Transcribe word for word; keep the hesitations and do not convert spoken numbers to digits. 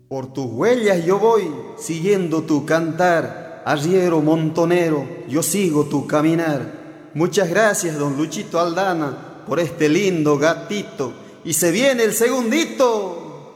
Por tus huellas yo voy, siguiendo tu cantar, arriero montonero, yo sigo tu caminar. Muchas gracias, don Luchito Aldana, por este lindo gatito. Y se viene el segundito.